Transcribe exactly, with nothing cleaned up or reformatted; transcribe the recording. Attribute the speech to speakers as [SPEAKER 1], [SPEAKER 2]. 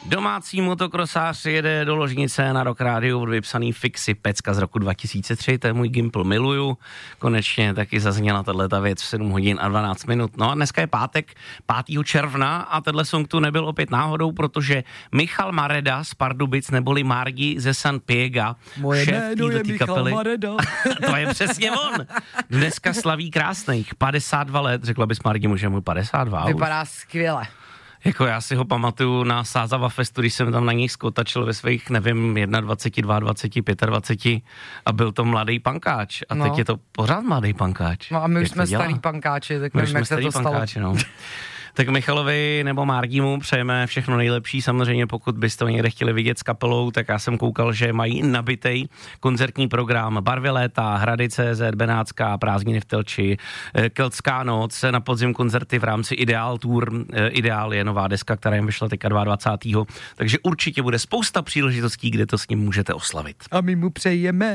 [SPEAKER 1] Domácí motokrosář jede do ložnice na Rock Rádiu od vypsaný Fixy, pecka z roku dva tisíce tři, to je můj Gimpl, miluju. Konečně taky zazněla tato věc v sedm hodin a dvanáct minut. No a dneska je pátek, pátého června a tenhle song tu nebyl opět náhodou, protože Michal Mareda z Pardubic neboli Mardi ze San Piega,
[SPEAKER 2] moje
[SPEAKER 1] šéf této kapely.
[SPEAKER 2] Mareda.
[SPEAKER 1] To je přesně on. Dneska slaví krásných padesát dva let, řekla bys Mardi, že mu padesát dva.
[SPEAKER 2] Vypadá skvěle.
[SPEAKER 1] Jako já si ho pamatuju na Sázava Festu, když jsem tam na něj skotačil ve svých, nevím, dvacet jedna, dvacet dva, dvacet pět a byl to mladý pankáč. A
[SPEAKER 2] no.
[SPEAKER 1] teď je to pořád mladý pankáč.
[SPEAKER 2] No a my už jsme starý pankáči, tak nevím, jak se to stalo. Pankáči, no.
[SPEAKER 1] Tak Michalovi nebo Mardimu přejeme všechno nejlepší. Samozřejmě pokud byste ho někde chtěli vidět s kapelou, tak já jsem koukal, že mají nabitej koncertní program Barvy léta, Hrady C Z, Benátská, Prázdniny v Telči, Keltská noc, na podzim koncerty v rámci Ideál Tour. Ideál je nová deska, která jim vyšla teďka dvacátého druhého Takže určitě bude spousta příležitostí, kde to s ním můžete oslavit.
[SPEAKER 2] A my mu přejeme